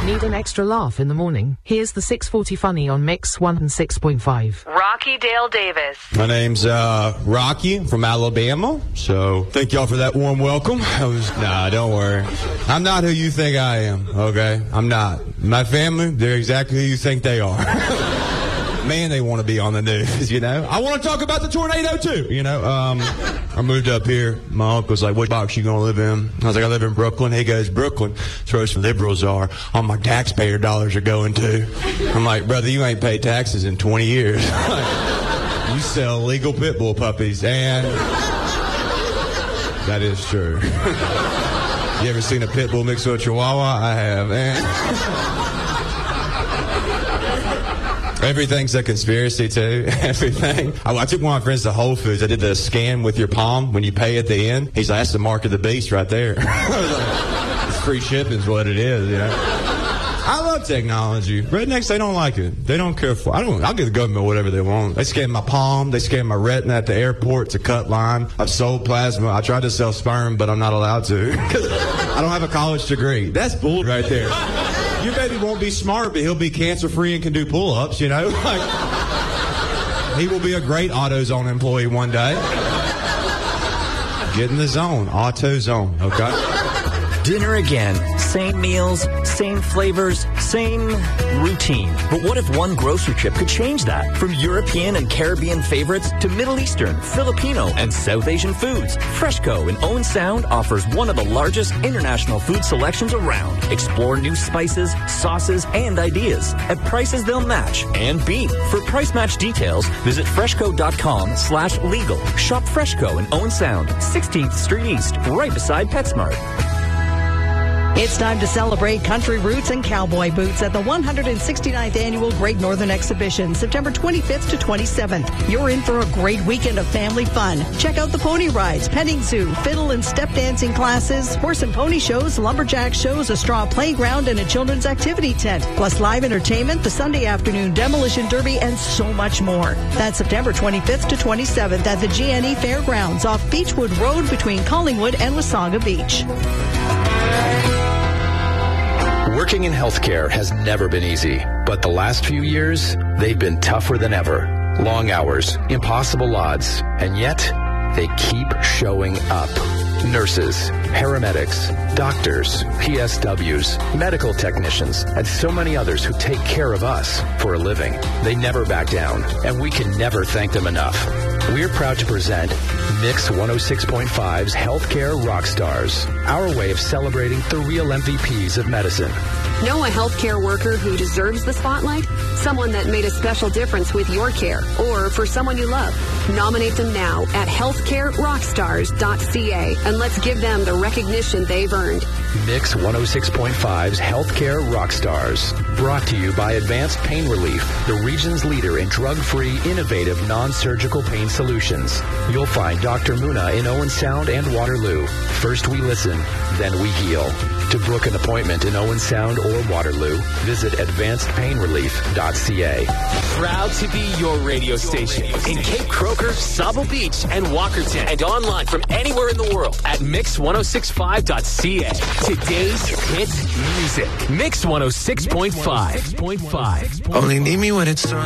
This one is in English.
Need an extra laugh in the morning? Here's the 640 Funny on Mix 106.5. Rocky Dale Davis. My name's Rocky from Alabama, so thank y'all for that warm welcome. Nah, don't worry. I'm not who you think I am, okay? I'm not. My family, they're exactly who you think they are. Man, they want to be on the news, you know? I want to talk about the tornado, too, you know? I moved up here. My uncle's like, what box you going to live in? I was like, I live in Brooklyn. He goes, Brooklyn? That's where some liberals are. All my taxpayer dollars are going to. I'm like, brother, you ain't paid taxes in 20 years. You sell legal pit bull puppies, and that is true. You ever seen a pit bull mixed with a chihuahua? I have, man. Everything's a conspiracy, too. Everything. I took one of my friends to Whole Foods. I did the scan with your palm when you pay at the end. He's like, that's the mark of the beast right there. It's free shipping is what it is, you know. I love technology. Rednecks, they don't like it. They don't care for it. I'll give the government whatever they want. They scan my palm. They scan my retina at the airport. It's a cut line. I've sold plasma. I tried to sell sperm, but I'm not allowed to. I don't have a college degree. That's bull right there. Your baby won't be smart, but he'll be cancer-free and can do pull-ups, you know? Like, he will be a great AutoZone employee one day. Get in the zone. AutoZone, okay? Dinner again. Same meals, same flavors, same routine. But what if one grocery trip could change that? From European and Caribbean favorites to Middle Eastern, Filipino, and South Asian foods, Freshco in Owen Sound offers one of the largest international food selections around. Explore new spices, sauces, and ideas at prices they'll match and beat. For price match details, visit freshco.com/legal. Shop Freshco in Owen Sound, 16th Street East, right beside PetSmart. It's time to celebrate country roots and cowboy boots at the 169th Annual Great Northern Exhibition, September 25th to 27th. You're in for a great weekend of family fun. Check out the pony rides, petting zoo, fiddle and step dancing classes, horse and pony shows, lumberjack shows, a straw playground, and a children's activity tent. Plus live entertainment, the Sunday afternoon demolition derby, and so much more. That's September 25th to 27th at the GNE Fairgrounds off Beechwood Road between Collingwood and Wasaga Beach. Working in healthcare has never been easy, but the last few years, they've been tougher than ever. Long hours, impossible odds, and yet they keep showing up. Nurses, paramedics, doctors, PSWs, medical technicians, and so many others who take care of us for a living. They never back down, and we can never thank them enough. We're proud to present Mix 106.5's Healthcare Rockstars, our way of celebrating the real MVPs of medicine. Know a healthcare worker who deserves the spotlight? Someone that made a special difference with your care, or for someone you love? Nominate them now at healthcarerockstars.ca, and let's give them the recognition they've earned. Mix 106.5's Healthcare Rockstars, brought to you by Advanced Pain Relief, the region's leader in drug-free, innovative, non-surgical pain solutions. You'll find Dr. Muna in Owen Sound and Waterloo. First we listen, then we heal. To book an appointment in Owen Sound or Waterloo, visit advancedpainrelief.ca. Proud to be your radio station in Cape Croker, Sabo Beach, and Walkerton, and online from anywhere in the world at mix1065.ca. Today's hit music. Mix 106.5. Only need me when it's